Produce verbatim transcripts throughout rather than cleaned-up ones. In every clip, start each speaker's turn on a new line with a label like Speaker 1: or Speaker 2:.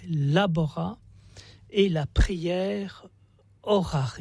Speaker 1: labora et la prière orare.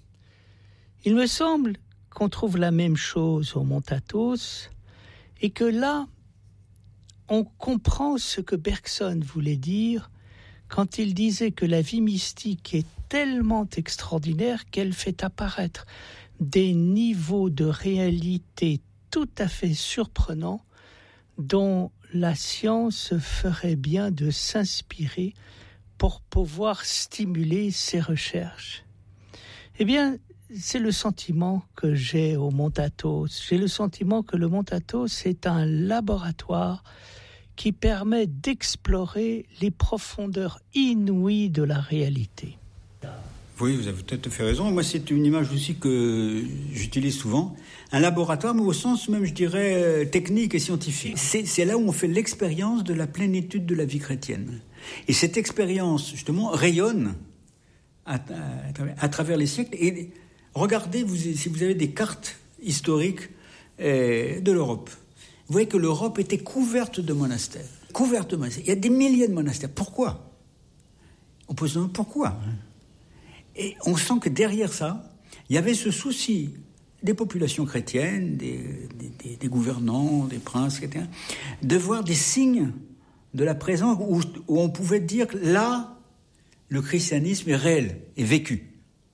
Speaker 1: Il me semble qu'on trouve la même chose au Mont Athos et que là, on comprend ce que Bergson voulait dire quand il disait que la vie mystique est tellement extraordinaire qu'elle fait apparaître des niveaux de réalité tout à fait surprenants dont la science ferait bien de s'inspirer pour pouvoir stimuler ses recherches. Eh bien, c'est le sentiment que j'ai au Mont Athos. J'ai le sentiment que le Mont Athos est un laboratoire qui permet d'explorer les profondeurs inouïes de la réalité.
Speaker 2: Oui, vous avez tout à fait raison. Moi, c'est une image aussi que j'utilise souvent. Un laboratoire, mais au sens même, je dirais, technique et scientifique. C'est, c'est là où on fait l'expérience de la plénitude de la vie chrétienne. Et cette expérience, justement, rayonne à, à, à travers les siècles. Et regardez, vous, si vous avez des cartes historiques euh, de l'Europe, vous voyez que l'Europe était couverte de monastères. Couverte de monastères. Il y a des milliers de monastères. Pourquoi ? On peut se demander pourquoi. Et on sent que derrière ça, il y avait ce souci des populations chrétiennes, des, des, des gouvernants, des princes, et cetera, de voir des signes de la présence où, où on pouvait dire que là, le christianisme est réel, est vécu.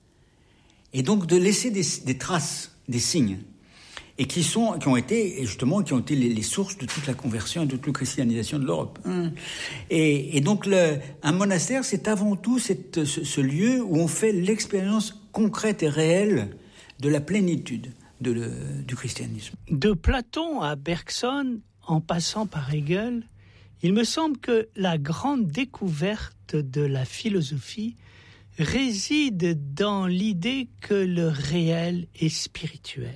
Speaker 2: Et donc de laisser des, des traces, des signes. Et qui, sont, qui ont été, justement, qui ont été les, les sources de toute la conversion et de toute la christianisation de l'Europe. Et, et donc, le, un monastère, c'est avant tout cette, ce, ce lieu où on fait l'expérience concrète et réelle de la plénitude de le, du christianisme.
Speaker 1: De Platon à Bergson, en passant par Hegel, il me semble que la grande découverte de la philosophie réside dans l'idée que le réel est spirituel.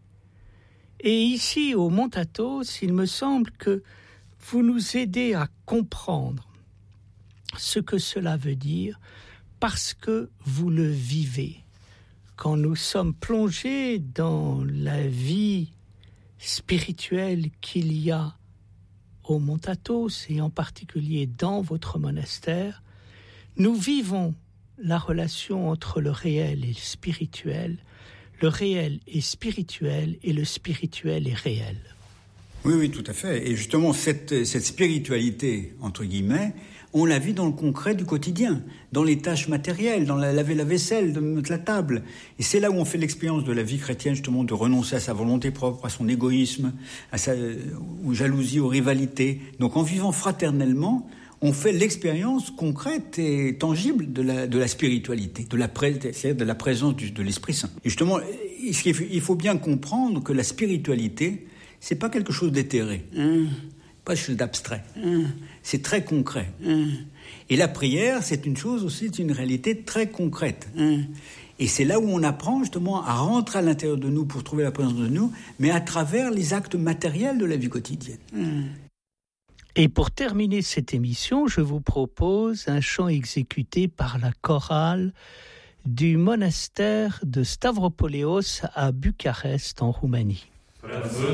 Speaker 1: Et ici, au Mont Athos, il me semble que vous nous aidez à comprendre ce que cela veut dire parce que vous le vivez. Quand nous sommes plongés dans la vie spirituelle qu'il y a au Mont Athos et en particulier dans votre monastère, nous vivons la relation entre le réel et le spirituel. Le réel est spirituel et le spirituel est réel.
Speaker 2: Oui, oui, tout à fait. Et justement, cette, cette spiritualité, entre guillemets, on la vit dans le concret du quotidien, dans les tâches matérielles, dans la, laver la vaisselle, de mettre la table. Et c'est là où on fait l'expérience de la vie chrétienne, justement, de renoncer à sa volonté propre, à son égoïsme, à sa aux jalousies, aux rivalités. Donc en vivant fraternellement, on fait l'expérience concrète et tangible de la, de la spiritualité, de la, pré, c'est-à-dire de la présence du, de l'Esprit Saint. Et justement, il faut bien comprendre que la spiritualité, c'est pas quelque chose d'éthéré, hein, pas quelque chose d'abstrait. Hein, c'est très concret. Hein. Et la prière, c'est une chose aussi, c'est une réalité très concrète. Hein. Et c'est là où on apprend justement à rentrer à l'intérieur de nous pour trouver la présence de nous, mais à travers les actes matériels de la vie quotidienne. Hein.
Speaker 1: Et pour terminer cette émission, je vous propose un chant exécuté par la chorale du monastère de Stavropoleos à Bucarest, en Roumanie.